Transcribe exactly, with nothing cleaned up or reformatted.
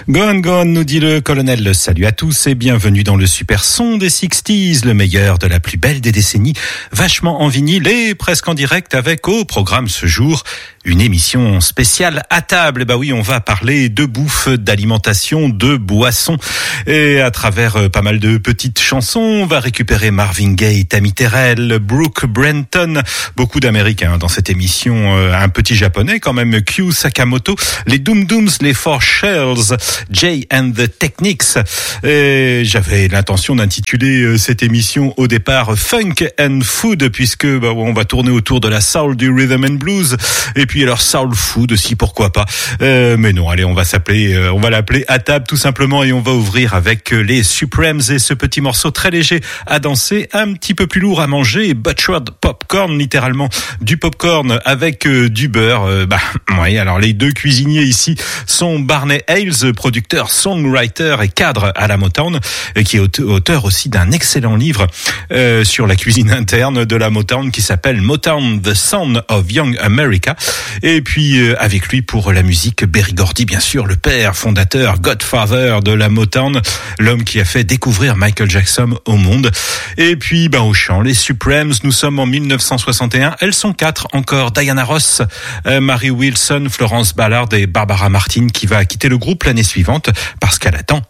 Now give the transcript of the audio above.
Go on, go on, nous dit le colonel. Salut à tous et bienvenue dans le super son des sixties, le meilleur de la plus belle des décennies, vachement en vinyle et presque en direct avec au programme ce jour une émission spéciale à table. Bah oui, on va parler de bouffe, d'alimentation, de boissons et à travers pas mal de petites chansons, on va récupérer Marvin Gaye, Tammy Terrell, Brooke Brenton, beaucoup d'Américains dans cette émission, un petit japonais quand même, Q Sakamoto, les Doom Dooms, les Four Shells, Jay and the Technics. Et j'avais l'intention d'intituler cette émission au départ Funk and Food, puisque bah, on va tourner autour de la soul, du rhythm and blues, et puis alors soul food aussi, pourquoi pas. Euh, mais non, allez, on va s'appeler, euh, on va l'appeler à table tout simplement, et on va ouvrir avec les Supremes et ce petit morceau très léger à danser, un petit peu plus lourd à manger, butchered popcorn, littéralement du popcorn avec euh, du beurre. Euh, bah, oui, alors les deux cuisiniers ici sont Barney Hales, producteur, songwriter et cadre à la Motown, qui est auteur aussi d'un excellent livre euh, sur la cuisine interne de la Motown qui s'appelle Motown, The Sound of Young America. Et puis euh, avec lui pour la musique, Berry Gordy, bien sûr, le père fondateur, Godfather de la Motown, l'homme qui a fait découvrir Michael Jackson au monde. Et puis ben au chant, les Supremes, nous sommes en mille neuf cent soixante et un, elles sont quatre encore, Diana Ross, euh, Mary Wilson, Florence Ballard et Barbara Martin, qui va quitter le groupe l'année suivante parce qu'elle attend